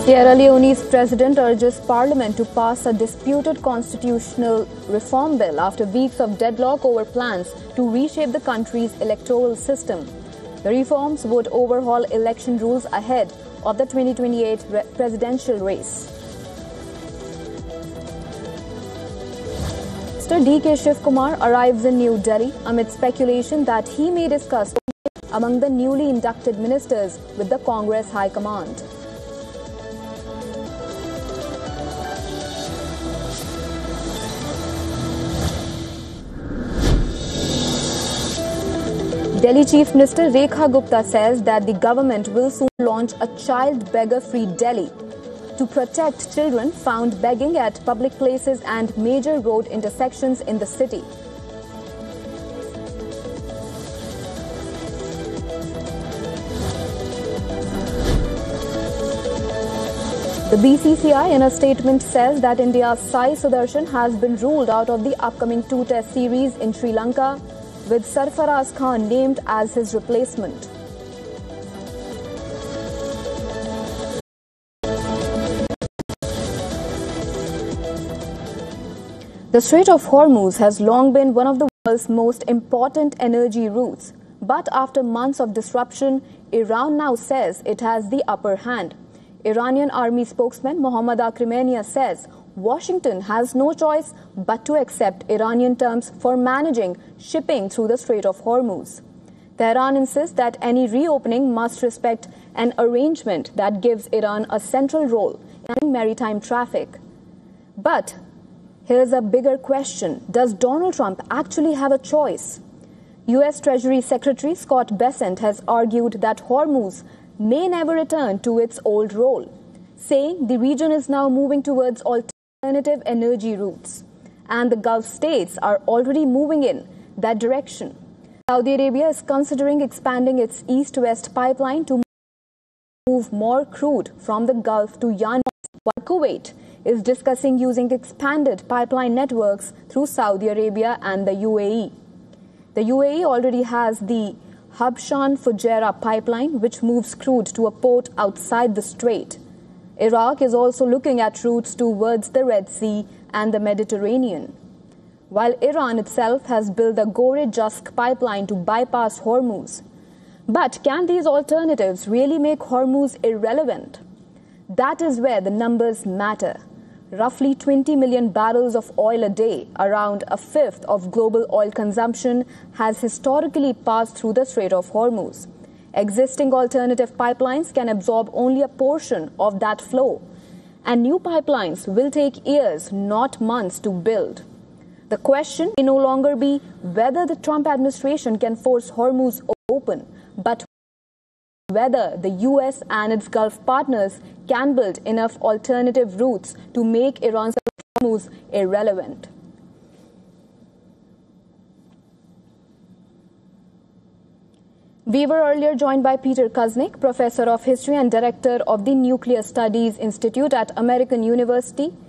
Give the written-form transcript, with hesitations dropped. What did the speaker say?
Sierra Leone's president urges parliament to pass a disputed constitutional reform bill after weeks of deadlock over plans to reshape the country's electoral system. The reforms would overhaul election rules ahead of the 2028 presidential race. Mr. D.K. Shivkumar arrives in New Delhi amid speculation that he may discuss among the newly inducted ministers with the Congress High Command. Delhi Chief Minister Rekha Gupta says that the government will soon launch a child beggar-free Delhi to protect children found begging at public places and major road intersections in the city. The BCCI in a statement says that India's Sai Sudarshan has been ruled out of the upcoming two-test series in Sri Lanka, with Sarfaraz Khan named as his replacement. The Strait of Hormuz has long been one of the world's most important energy routes, but after months of disruption, Iran now says it has the upper hand. Iranian army spokesman Mohammad Akrimania says Washington has no choice but to accept Iranian terms for managing shipping through the Strait of Hormuz. Tehran insists that any reopening must respect an arrangement that gives Iran a central role in maritime traffic. But here's a bigger question. Does Donald Trump actually have a choice? U.S. Treasury Secretary Scott Bessent has argued that Hormuz may never return to its old role, saying the region is now moving towards alternative energy routes, and the Gulf states are already moving in that direction. Saudi Arabia is considering expanding its east-west pipeline to move more crude from the Gulf to Yanbu, while Kuwait is discussing using expanded pipeline networks through Saudi Arabia and the UAE. The UAE already has the Habshan-Fujairah pipeline, which moves crude to a port outside the strait. Iraq is also looking at routes towards the Red Sea and the Mediterranean, while Iran itself has built the Gore-Jusk pipeline to bypass Hormuz. But can these alternatives really make Hormuz irrelevant? That is where the numbers matter. Roughly 20 million barrels of oil a day, around a fifth of global oil consumption, has historically passed through the Strait of Hormuz. Existing alternative pipelines can absorb only a portion of that flow, and new pipelines will take years, not months, to build. The question may no longer be whether the Trump administration can force Hormuz open, but whether the U.S. and its Gulf partners can build enough alternative routes to make Iran's Hormuz irrelevant. We were earlier joined by Peter Kuznick, Professor of History and Director of the Nuclear Studies Institute at American University.